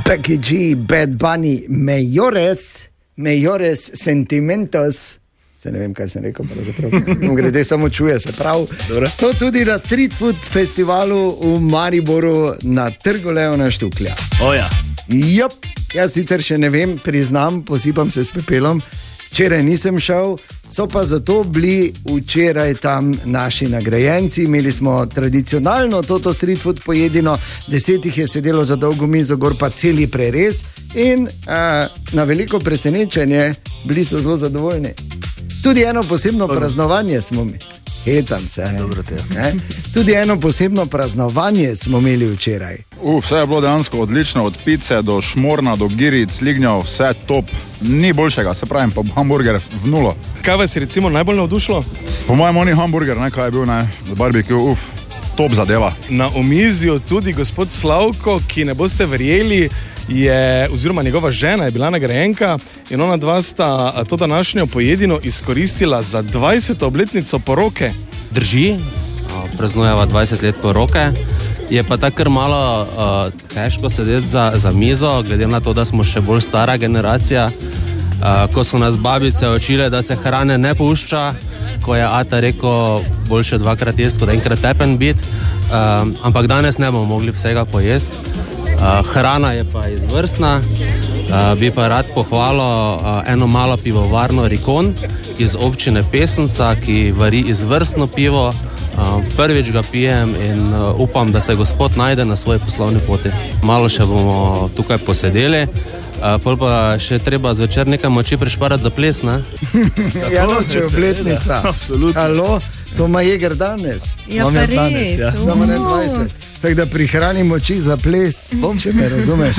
Becky G, Bad Bunny, Mejores Sentimentos. Se ne vem, kaj sem rekel, grede samo čuje se prav. So tudi na Street Food festivalu v Mariboru na Trgu Leona Štuklja. Oja. Jaz sicer še ne vem, priznam, posipam se s pepelom. Včeraj nisem šel, so pa zato bili včeraj tam naši nagrajenci. Imeli smo tradicionalno toto street food pojedino, 10 jih je sedelo za dolgo mizo, gor pa celi prerez in na veliko presenečenje bili so zelo zadovoljni. Tudi eno posebno praznovanje smo mi. Hecam se. Tudi eno posebno praznovanje smo imeli včeraj. Vse je bilo dejansko odlično, od pice do šmorna, do giric, lignjev, vse top. Ni boljšega, se pravim, pa hamburger v nulo. Kaj vas je recimo najbolj navdušilo? Po mojem oni hamburger, kaj je bil, barbecue, top zadeva. Na omizju tudi gospod Slavko, ki ne boste verjeli, oziroma njegova žena je bila nagrajenka in ona dva sta to današnjo pojedino izkoristila za 20. obletnico poroke. Drži, praznujeva 20 let poroke. Je pa tako kar malo težko sedeti za mizo, glede na to, da smo še bolj stara generacija. Ko so nas babice učile, da se hrane ne pušča, ko je ata rekel, boljše dvakrat jesti, kot enkrat tepen biti. Ampak danes ne bomo mogli vsega pojesti. Hrana je pa izvrstna. Bi pa rad pohvalil eno malo pivovarno Rikon iz občine Pesnica, ki vari izvrstno pivo. Prvič ga pijem in upam, da se gospod najde na svoji poslovni poti. Malo še bomo tukaj posedeli, pol pa še treba zvečer nekaj moči prišparati za ples, ne? Ja, če je obletnica. Absolutno. Halo, to ima Jeger danes. Ja, pa res. Samo ne 20. Tako da prihranim moči za ples, če me razumeš.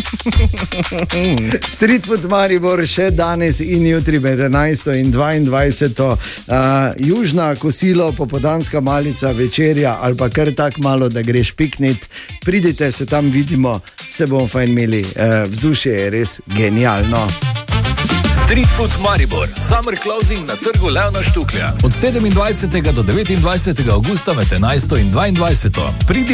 Street Food Maribor še danes in jutri med 11. in 22. Južna kosilo, popodanska malica, večerja ali pa kar tak malo, da greš piknit. Pridite, se tam vidimo, se bomo fajn imeli. Vzdušje je res genialno. Street Food Maribor, Summer Closing na Trgu Leona Štuklja. Od 27. do 29. augusta med 11. in 22. Pridi